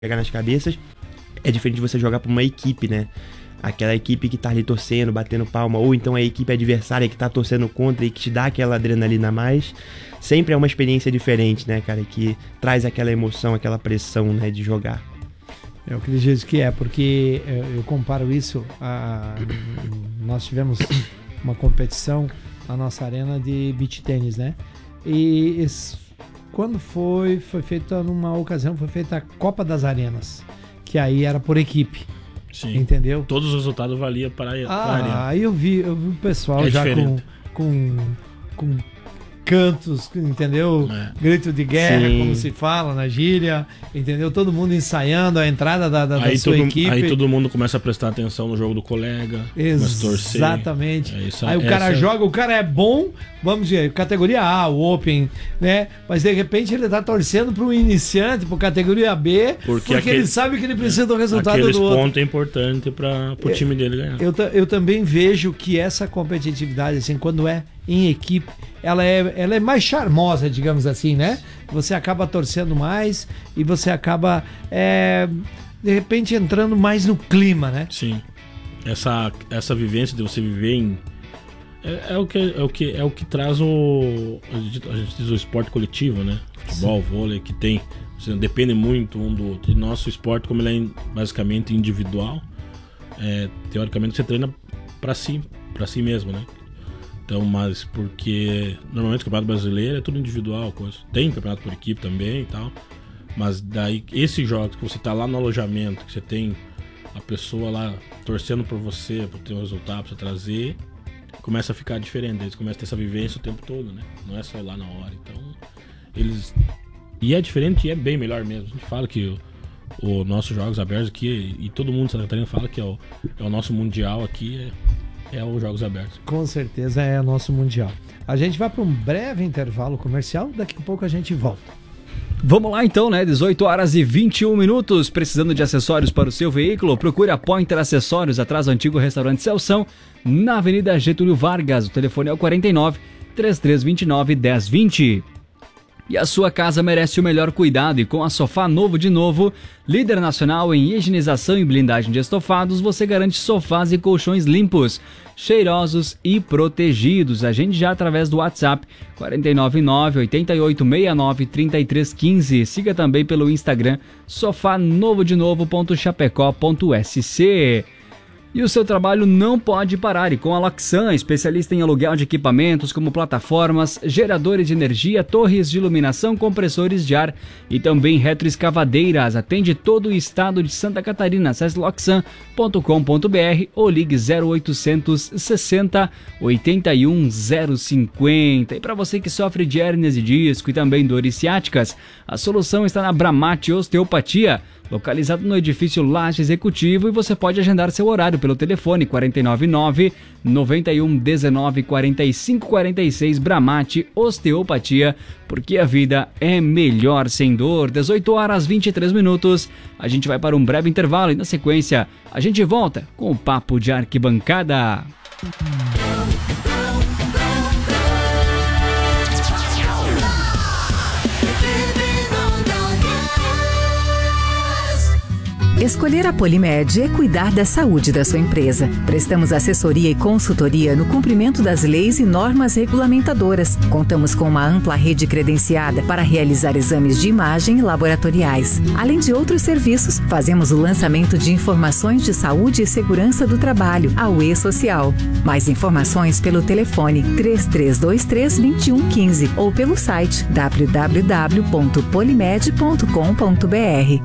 pegar nas cabeças. É diferente de você jogar pra uma equipe, né? Aquela equipe que tá ali torcendo, batendo palma, ou então a equipe adversária que tá torcendo contra e que te dá aquela adrenalina a mais. Sempre é uma experiência diferente, né, cara? Que traz aquela emoção, aquela pressão, né, de jogar. Eu acredito que porque eu comparo isso nós tivemos uma competição na nossa arena de beach tênis, né? E quando foi feita numa ocasião, foi feita a Copa das Arenas, que aí era por equipe. Sim. Entendeu? Todos os resultados valiam para a arena. Aí eu vi o pessoal já com cantos, entendeu? Grito de guerra, sim, como se fala na gíria, entendeu? Todo mundo ensaiando a entrada da sua equipe. Aí todo mundo começa a prestar atenção no jogo do colega, começa a torcer. Exatamente. Aí o cara joga, o cara é bom, vamos dizer, categoria A, o Open, né? Mas de repente ele tá torcendo para um iniciante, para categoria B, porque ele sabe que ele precisa do resultado do outro. Aquele ponto é importante para o time dele ganhar. Eu também vejo que essa competitividade, assim, quando é em equipe, ela é mais charmosa, digamos assim, né? Você acaba torcendo mais e você acaba, de repente, entrando mais no clima, né? Sim. Essa vivência de você viver em... É o que traz a gente diz o esporte coletivo, né? Futebol, vôlei, que tem... Você depende muito um do outro. E nosso esporte, como ele é basicamente individual, teoricamente você treina para si mesmo, né? Então, mas porque normalmente o Campeonato Brasileiro é tudo individual, coisa. Tem campeonato por equipe também e tal. Mas daí, esses jogos que você tá lá no alojamento, que você tem a pessoa lá torcendo por você, para ter um resultado, para você trazer, começa a ficar diferente. Eles começam a ter essa vivência o tempo todo, né? Não é só ir lá na hora. Então, eles... E é diferente e é bem melhor mesmo. A gente fala que o nossos Jogos Abertos aqui, e todo mundo em Santa Catarina fala que é o nosso Mundial aqui, é os Jogos Abertos. Com certeza é o nosso Mundial. A gente vai para um breve intervalo comercial, daqui a pouco a gente volta. Vamos lá então, né? 18 horas e 21 minutos. Precisando de acessórios para o seu veículo? Procure a Pointer Acessórios, atrás do antigo restaurante Celção, na Avenida Getúlio Vargas. O telefone é o 49 3329 1020. E a sua casa merece o melhor cuidado, e com a Sofá Novo de Novo, líder nacional em higienização e blindagem de estofados, você garante sofás e colchões limpos, cheirosos e protegidos. Agende já através do WhatsApp 499-8869-3315. Siga também pelo Instagram sofanovodenovo.chapecó.sc. E o seu trabalho não pode parar, e com a Loxan, especialista em aluguel de equipamentos como plataformas, geradores de energia, torres de iluminação, compressores de ar e também retroescavadeiras. Atende todo o estado de Santa Catarina. Acesse loxan.com.br ou ligue 0800 60 81 050. E para você que sofre de hérnias de disco e também dores ciáticas, a solução está na Bramate Osteopatia, localizado no edifício Laje Executivo, e você pode agendar seu horário pelo telefone 499 91 19 45 46. Bramate Osteopatia, porque a vida é melhor sem dor. 18 horas 23 minutos. A gente vai para um breve intervalo e na sequência a gente volta com o Papo de Arquibancada. Escolher a Polimed é cuidar da saúde da sua empresa. Prestamos assessoria e consultoria no cumprimento das leis e normas regulamentadoras. Contamos com uma ampla rede credenciada para realizar exames de imagem e laboratoriais. Além de outros serviços, fazemos o lançamento de informações de saúde e segurança do trabalho, a UE Social. Mais informações pelo telefone 3323-2115 ou pelo site www.polimed.com.br.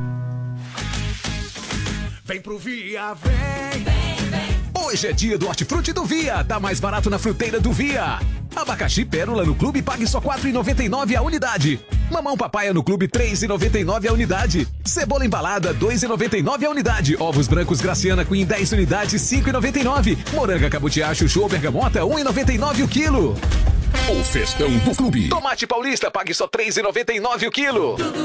Vem pro Via, vem. Hoje é dia do hortifruti do Via. Tá mais barato na fruteira do Via. Abacaxi pérola no clube, pague só R$ 4,99 a unidade. Mamão papaya no clube, R$ 3,99 a unidade. Cebola embalada, R$ 2,99 a unidade. Ovos brancos Graciana Queen, 10 unidades, R$ 5,99. Moranga cabutiá chuchu ou bergamota, R$ 1,99 o quilo. O festão do clube. Tomate paulista, pague só R$ 3,99 o quilo.